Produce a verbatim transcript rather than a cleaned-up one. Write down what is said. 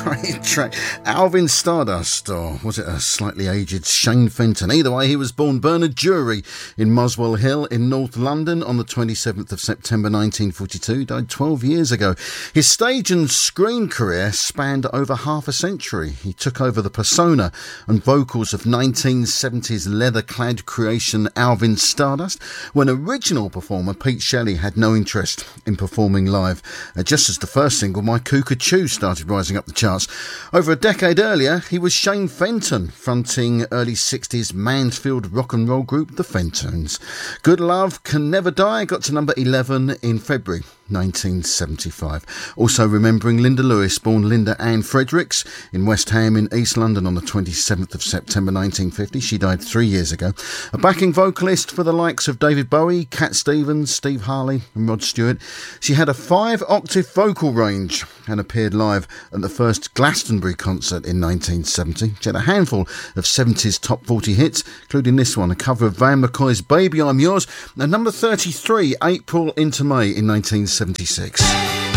Great track. Alvin Stardust, or was it a slightly aged Shane Fenton? Either way, he was born Bernard Drury in Muswell Hill in North London on the twenty-seventh of September nineteen forty-two. Died twelve years ago. His stage and screen career spanned over half a century. He took over the persona and vocals of nineteen seventies leather-clad creation Alvin Stardust when original performer Pete Shelley had no interest in performing live, uh, just as the first single, My Cuckoo started rising up the charts. Over a decade earlier, he was Shane Fenton, fronting early sixties Mansfield rock and roll group The Fentones. Good Love Can Never Die got to number eleven in February nineteen seventy-five. Also remembering Linda Lewis, born Linda Ann Fredericks in West Ham in East London on the twenty-seventh of September nineteen fifty. She died three years ago. A backing vocalist for the likes of David Bowie, Cat Stevens, Steve Harley and Rod Stewart. She had a five-octave vocal range and appeared live at the first Glastonbury concert in nineteen seventy. She had a handful of seventies top forty hits, including this one, a cover of Van McCoy's Baby I'm Yours, and number thirty-three, April into May in nineteen seventy-six.